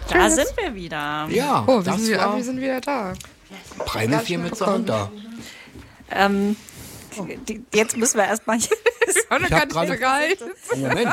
Da sind wir wieder. Ja, Oh, das wir sind wieder da. Preine viel mit zur Hand da. Jetzt müssen wir erstmal. Ich hab gerade- Moment.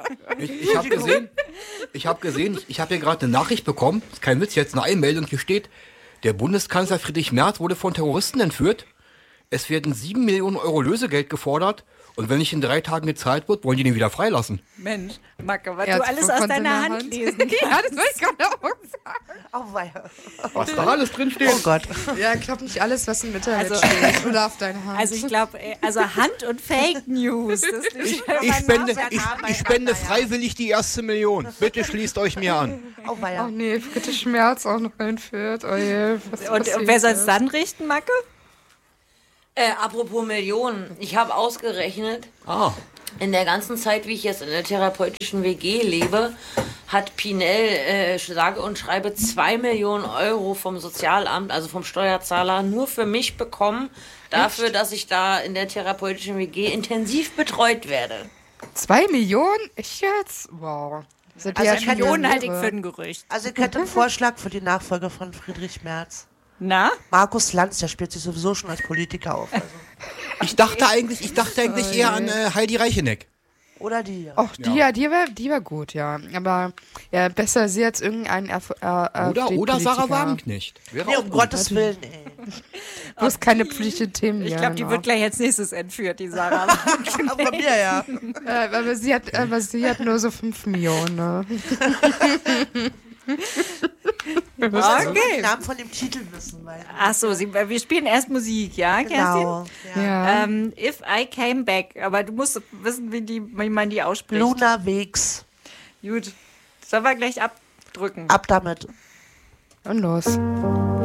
Ich habe hier gerade eine Nachricht bekommen, ist kein Witz, jetzt eine Einmeldung, hier steht, der Bundeskanzler Friedrich Merz wurde von Terroristen entführt. Es werden 7 Millionen Euro Lösegeld gefordert und wenn nicht in 3 Tagen gezahlt wird, wollen die den wieder freilassen. Mensch, Macke, was Ja, du alles aus deiner Hand lesen kannst. Ja, das wollte ich gerade auch sagen. Oh, weia. Was da alles drin steht. Oh Gott. Ja, glaub nicht alles, was im Internet Also- steht. Oder auf deine Hand. Also ich glaube, Hand und Fake News. Das ist nicht Ich spende freiwillig die erste Million. Bitte schließt euch mir an. Oh, weia. Oh nee, Friedrich Schmerz auch noch entführt. Oh je, was und passiert wer soll es ist. dann richten, Macke? Apropos Millionen, ich habe ausgerechnet, in der ganzen Zeit, wie ich jetzt in der therapeutischen WG lebe, hat Pinel sage und schreibe 2 Millionen Euro vom Sozialamt, also vom Steuerzahler, nur für mich bekommen, dafür, dass ich da in der therapeutischen WG intensiv betreut werde. 2 Millionen? Ich jetzt? Wow. Sind Also ja ich schon Millionen halte ich irre. für ein Gerücht. Also ihr kennt einen Vorschlag für die Nachfolger von Friedrich Merz. Na? Markus Lanz, der spielt sich sowieso schon als Politiker auf. Also. Ich dachte eigentlich eher an Heidi Reicheneck. Oder die. Ja. Och, die war gut, ja. Aber ja, besser sie als irgendein Oder Sarah Wagenknecht. Wäre Nee, auch um gut. Gottes Willen, ey. Bloß keine politischen Themen. Ich glaube, die wird gleich als nächstes entführt, die Sarah. Aber von mir, ja. aber sie hat nur so 5 Millionen, ne? Den Okay. Namen von dem Titel wissen, weil. Ach so, wir spielen erst Musik, ja, Kerstin? Genau. Ja. Ja. If I Came Back. Aber du musst wissen, wie man die ausspricht. Luna Wegs. Gut. Sollen wir gleich abdrücken? Ab damit. Und los.